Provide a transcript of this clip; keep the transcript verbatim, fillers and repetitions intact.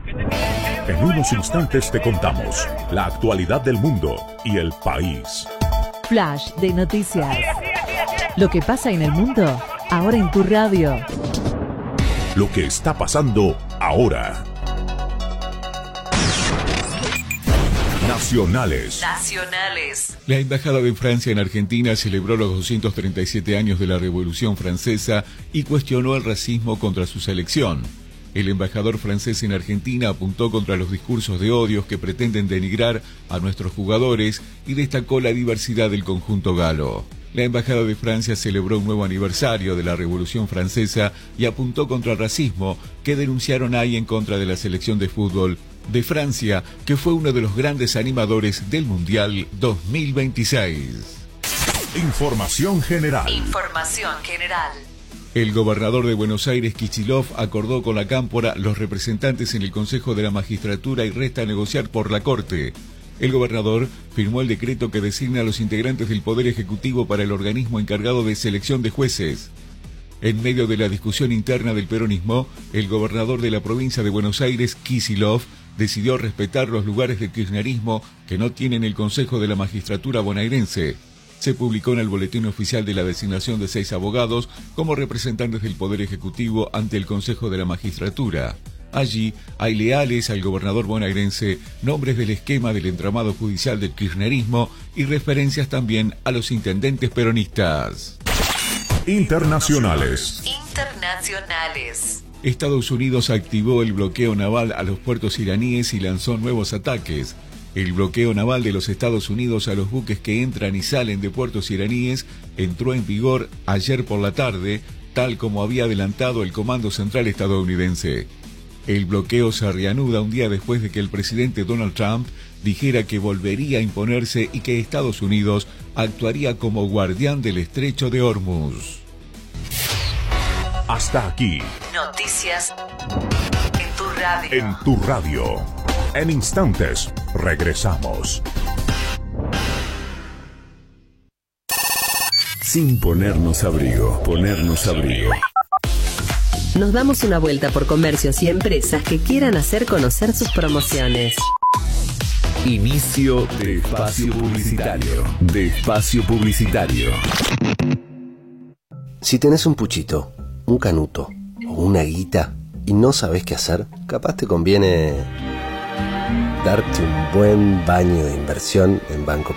En unos instantes te contamos la actualidad del mundo y el país. Flash de noticias. Lo que pasa en el mundo, ahora en tu radio. Lo que está pasando ahora. Nacionales. Nacionales. La Embajada de Francia en Argentina celebró los doscientos treinta y siete años de la Revolución Francesa y cuestionó el racismo contra su selección. El embajador francés en Argentina apuntó contra los discursos de odios que pretenden denigrar a nuestros jugadores y destacó la diversidad del conjunto galo. La Embajada de Francia celebró un nuevo aniversario de la Revolución Francesa y apuntó contra el racismo que denunciaron ahí en contra de la selección de fútbol de Francia, que fue uno de los grandes animadores del Mundial dos mil veintiséis. Información general. Información general. El gobernador de Buenos Aires, Kicillof, acordó con la Cámpora los representantes en el Consejo de la Magistratura y resta a negociar por la Corte. El gobernador firmó el decreto que designa a los integrantes del Poder Ejecutivo para el organismo encargado de selección de jueces. En medio de la discusión interna del peronismo, el gobernador de la provincia de Buenos Aires, Kicillof, decidió respetar los lugares del kirchnerismo que no tienen el Consejo de la Magistratura bonaerense. Se publicó en el boletín oficial de la designación de seis abogados como representantes del Poder Ejecutivo ante el Consejo de la Magistratura. Allí hay leales al gobernador bonaerense, nombres del esquema del entramado judicial del kirchnerismo y referencias también a los intendentes peronistas. Internacionales. Internacionales. Estados Unidos activó el bloqueo naval a los puertos iraníes y lanzó nuevos ataques. El bloqueo naval de los Estados Unidos a los buques que entran y salen de puertos iraníes entró en vigor ayer por la tarde, tal como había adelantado el Comando Central estadounidense. El bloqueo se reanuda un día después de que el presidente Donald Trump dijera que volvería a imponerse y que Estados Unidos actuaría como guardián del estrecho de Hormuz. Hasta aquí. Noticias en tu radio. En tu radio. En instantes, regresamos. Sin ponernos abrigo, ponernos abrigo. Nos damos una vuelta por comercios y empresas que quieran hacer conocer sus promociones. Inicio de espacio publicitario. De espacio publicitario. Si tenés un puchito, un canuto o una guita y no sabés qué hacer, capaz te conviene darte un buen baño de inversión en Banco